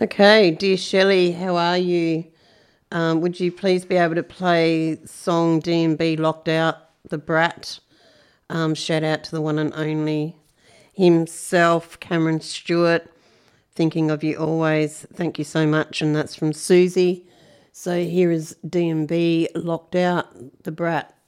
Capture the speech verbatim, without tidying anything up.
Okay, dear Shelley, how are you? Um, would you please be able to play song D and B Locked Out, The Brat? Um, shout out to the one and only himself, Cameron Stewart. Thinking of you always. Thank you so much. And that's from Susie. So here is D and B Locked Out, The Brat.